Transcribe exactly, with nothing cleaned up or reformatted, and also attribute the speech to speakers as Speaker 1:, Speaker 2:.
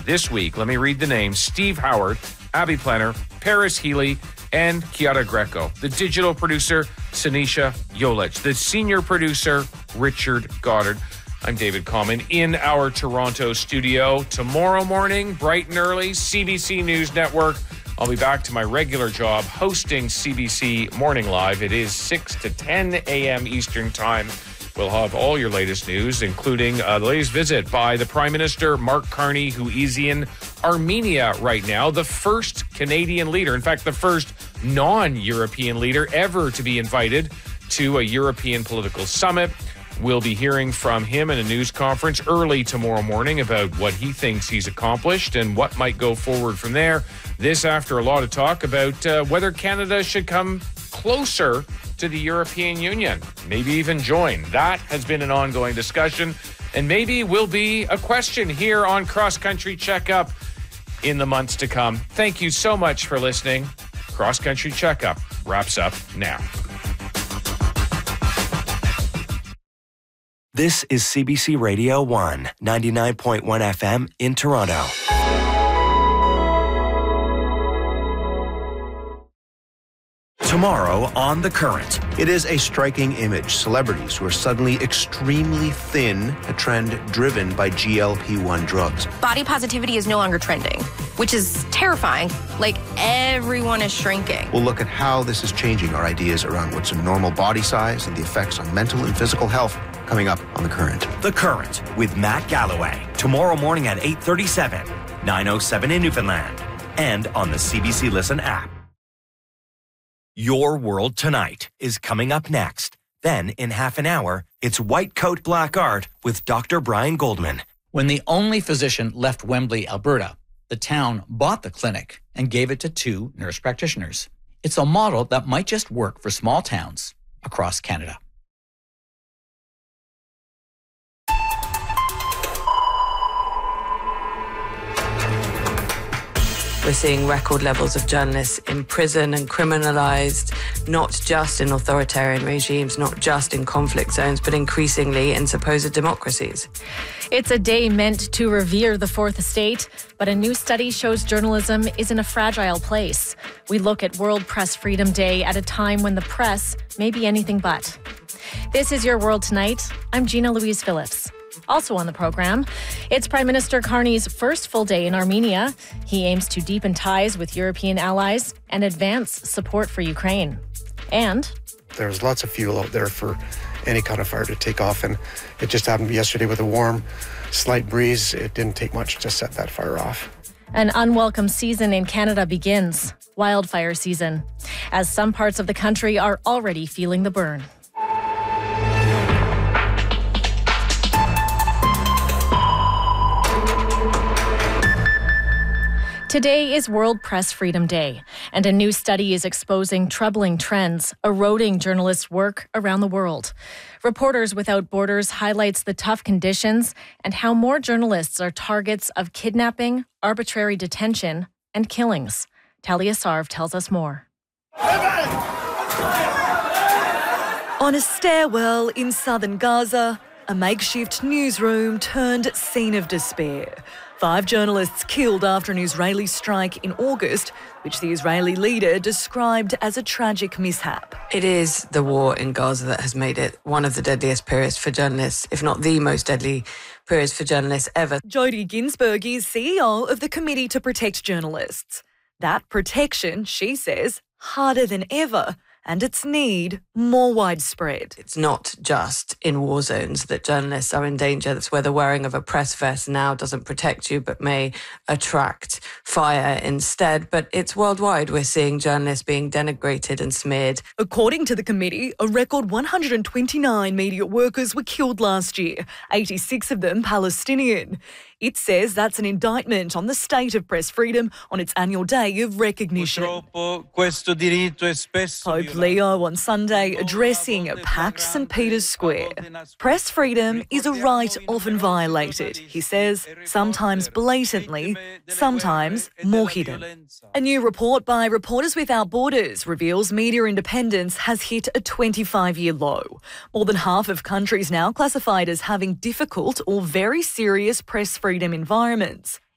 Speaker 1: this week. Let me read the names. Steve Howard, Abby Plenner, Paris Healy, and Chiara Greco. The digital producer, Sinisha Yolich. The senior producer, Richard Goddard. I'm David Common in our Toronto studio. Tomorrow morning, bright and early, C B C News Network. I'll be back to my regular job hosting C B C Morning Live. It is six to ten a.m. Eastern Time. We'll have all your latest news, including uh, the latest visit by the Prime Minister, Mark Carney, who is in Armenia right now, the first Canadian leader, in fact, the first non-European leader ever to be invited to a European political summit. We'll be hearing from him in a news conference early tomorrow morning about what he thinks he's accomplished and what might go forward from there. This after a lot of talk about uh, whether Canada should come closer to the European Union, maybe even join. That has been an ongoing discussion and maybe will be a question here on Cross Country Checkup in the months to come. Thank you so much for listening. Cross Country Checkup wraps up now.
Speaker 2: This is C B C Radio one, ninety-nine point one F M in Toronto. Tomorrow on The Current.
Speaker 3: It is a striking image. Celebrities who are suddenly extremely thin, a trend driven by G L P one drugs.
Speaker 4: Body positivity is no longer trending, which is terrifying. Like, everyone is shrinking.
Speaker 3: We'll look at how this is changing our ideas around what's a normal body size and the effects on mental and physical health. Coming up on The Current.
Speaker 2: The Current with Matt Galloway. Tomorrow morning at eight thirty-seven, nine oh seven in Newfoundland. And on the C B C Listen app. Your World Tonight is coming up next. Then, in half an hour, it's White Coat Black Art with Doctor Brian Goldman.
Speaker 5: When the only physician left Wembley, Alberta, the town bought the clinic and gave it to two nurse practitioners. It's a model that might just work for small towns across Canada.
Speaker 6: We're seeing record levels of journalists in prison and criminalised, not just in authoritarian regimes, not just in conflict zones, but increasingly in supposed democracies.
Speaker 7: It's a day meant to revere the Fourth Estate, but a new study shows journalism is in a fragile place. We look at World Press Freedom Day at a time when the press may be anything but. This is Your World Tonight. I'm Gina Louise Phillips. Also on the program, it's Prime Minister Carney's first full day in Armenia. He aims to deepen ties with European allies and advance support for Ukraine. And
Speaker 8: there's lots of fuel out there for any kind of fire to take off, and it just happened yesterday with a warm, slight breeze. It didn't take much to set that fire off.
Speaker 7: An unwelcome season in Canada begins, wildfire season, as some parts of the country are already feeling the burn. Today is World Press Freedom Day, and a new study is exposing troubling trends, eroding journalists' work around the world. Reporters Without Borders highlights the tough conditions and how more journalists are targets of kidnapping, arbitrary detention, and killings. Talia Sarv tells us more.
Speaker 9: On a stairwell in southern Gaza, a makeshift newsroom turned scene of despair. Five journalists killed after an Israeli strike in August, which the Israeli leader described as a tragic mishap.
Speaker 6: It is the war in Gaza that has made it one of the deadliest periods for journalists, if not the most deadly periods for journalists ever.
Speaker 9: Jodie Ginsberg is C E O of the Committee to Protect Journalists. That protection, she says, harder than ever, and its need more widespread.
Speaker 6: It's not just in war zones that journalists are in danger. That's where the wearing of a press vest now doesn't protect you but may attract fire instead. But it's worldwide. We're seeing journalists being denigrated and smeared.
Speaker 9: According to the committee, a record one hundred twenty-nine media workers were killed last year, eighty-six of them Palestinian. It says that's an indictment on the state of press freedom on its annual day of recognition. Pope Leo on Sunday addressing a packed St Peter's Square. Press freedom is a right often violated, he says, sometimes blatantly, sometimes more hidden. A new report by Reporters Without Borders reveals media independence has hit a twenty-five-year low. More than half of countries now classified as having difficult or very serious press freedom environments.